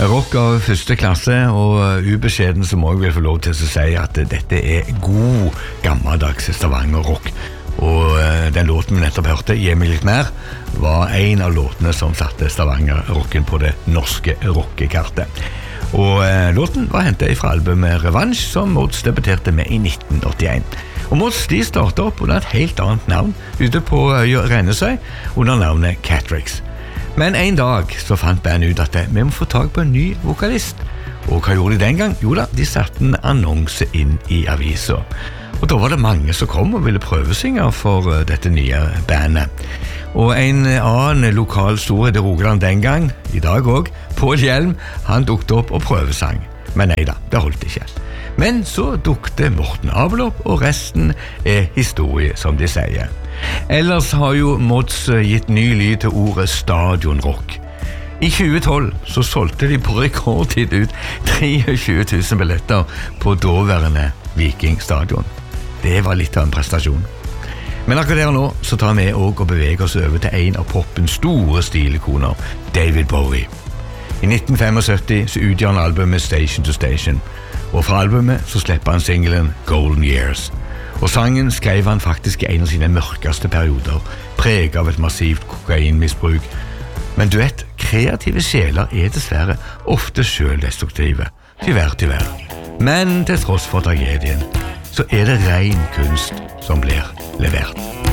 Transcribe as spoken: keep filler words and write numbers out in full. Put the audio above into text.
Rock av første klasse, og ubeskjeden så må jeg vel få lov til å si at dette er god, gammeldags Stavanger-rock. Og den låten vi nettopp hørte, «Gi meg litt mer», var en av låtene som satte Stavanger-rocken på det norske rockekartet. Og eh, låten var hentet fra albumet Revanche, som Mods debuterte med i nitten åttien. Og Mods de startet opp under et helt annet navn, ute på øya Rennesøy, under navnet Catrix. Men en dag så fant bandet ut at vi må få tag på en ny vokalist. Og hva gjorde de den gang? Jo da, de satte en annonse inn i avisa. Og da var det mange som kom og ville prøvesynge for uh, dette nye bandet. Og en annen lokal storhet i Rogaland den gang, i dag også, Paul Hjelm, han dukte opp og prøvesang. Men nei da, det holdt ikke. Men så dukte Morten Abel opp, og resten er historie, som de sier. Ellers har jo Mods gitt ny lyd til ordet stadionrock. I tjue tolv så solgte de på rekordtid ut tjuetre tusen billetter på daværende Viking Stadion. Det var litt av en prestasjon. Men akkurat der nå så tar vi også og beveger oss over til en av poppens store stilikoner, David Bowie. I nitten syttifem så utgjør han albumet Station to Station, og fra albumet så slipper han singelen Golden Years. Og sangen skrev han faktisk i en av sine mørkeste perioder, preget av et massivt kokainmisbruk. Men du vet, kreative sjeler er dessverre ofte selvdestruktive, tyvärr, tyvärr. Men til tross for tragedien, så er det ren kunst som blir levert.